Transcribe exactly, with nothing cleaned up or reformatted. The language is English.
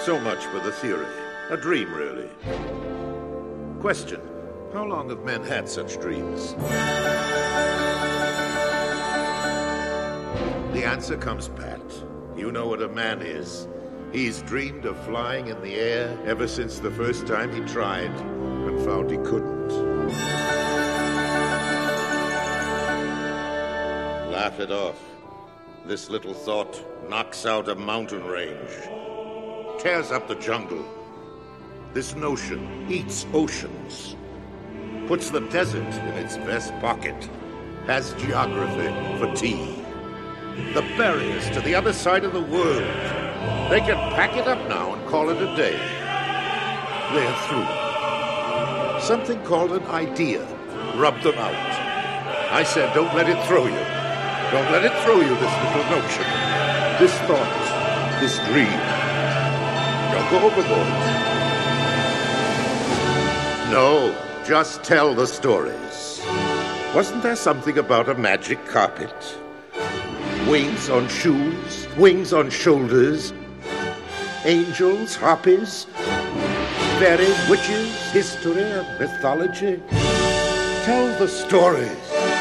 So much for the theory. A dream, really. Question: how long have men had such dreams? The answer comes pat. You know what a man is. He's dreamed of flying in the air ever since the first time he tried and found he couldn't. Laugh it off. This little thought knocks out a mountain range, tears up the jungle. This notion eats oceans, puts the desert in its vest pocket, has geography for tea. The barriers to the other side of the world. They can pack it up now and call it a day. They're through. Something called an idea rubbed them out. I said, don't let it throw you. Don't let it throw you, this little notion. This thought. This dream. Don't go overboard. No, just tell the stories. Wasn't there something about a magic carpet? Wings on shoes, wings on shoulders, angels, harpies, fairies, witches, history and mythology. Tell the stories.